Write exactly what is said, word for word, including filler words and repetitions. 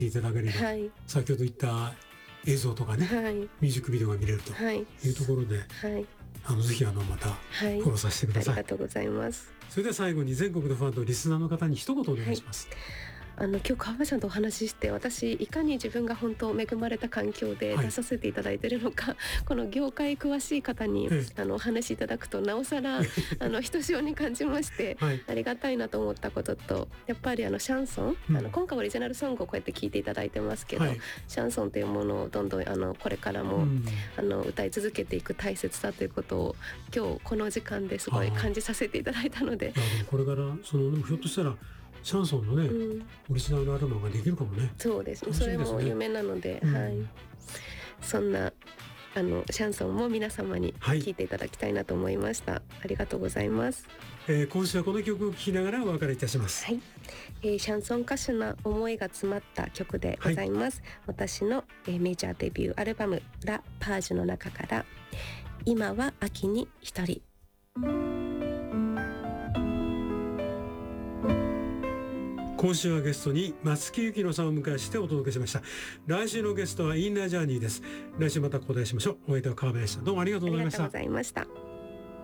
ていただければ、 はい、 先ほど言った映像とかね、 はい、 ミュージックビデオが見れるとはい、 いうところで、 はい、 あのぜひあのまたはい、 フォローさせてくありださい。 がとうございます。 それでは最後に全国のファンとリスナーの方に一言お願いします。 あの今日川場さんとお話しして、私いかに自分が本当恵まれた環境ではい出させていただいているのか、この業界詳しい方にえあのお話しいただくとなおさらあのひとしおに感じまして、 はい、 ありがたいなと思ったことと、やっぱりあのシャンソン、 うんあの今回オリジナルソングをこうやって聴いていただいてますけど、 はい、 シャンソンというものをどんどんあのこれからも、 うんあの歌い続けていく大切さということを今日この時間ですごい感じさせていただいたので、 いやでもこれからそのでもひょっとしたらシャンソンのね、 うん、 オリジナルアルバムができるかもね。 そうですね、それ楽しみですねも夢なので、 うんはい、そんなあのシャンソンも皆様にはい聴いていただきたいなと思いました。ありがとうございます。 えー今週はこの曲を聴きながらお別れいたします。 はい、えーシャンソン歌手の思いが詰まった曲でございます。私の、えーメジャーデビューアルバムラ・パージュの中から今は秋に一人。 今週はゲストに松木由紀乃さんをお迎えしてお届けしました。来週のゲストはインナージャーニーです。来週また交代しましょう。お相手は川辺でした。どうもありがとうございました。 ありがとうございました。